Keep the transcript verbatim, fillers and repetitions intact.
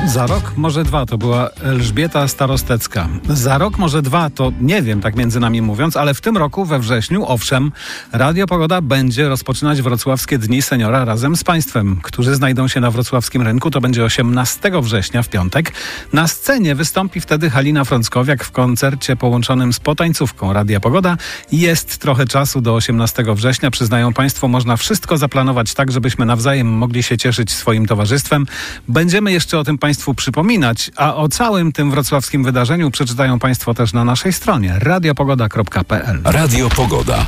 Za rok, może dwa, to była Elżbieta Starostecka. Za rok, może dwa, to nie wiem, tak między nami mówiąc, ale w tym roku, we wrześniu, owszem, Radio Pogoda będzie rozpoczynać Wrocławskie Dni Seniora razem z Państwem, którzy znajdą się na wrocławskim rynku. To będzie osiemnastego września w piątek. Na scenie wystąpi wtedy Halina Frąckowiak w koncercie połączonym z potańcówką Radia Pogoda. Jest trochę czasu do osiemnastego września. Przyznają Państwo, można wszystko zaplanować tak, żebyśmy nawzajem mogli się cieszyć swoim towarzystwem. Będziemy jeszcze o tym Państwu przypominać, a o całym tym wrocławskim wydarzeniu przeczytają Państwo też na naszej stronie radio pogoda kropka p l. Radio Pogoda.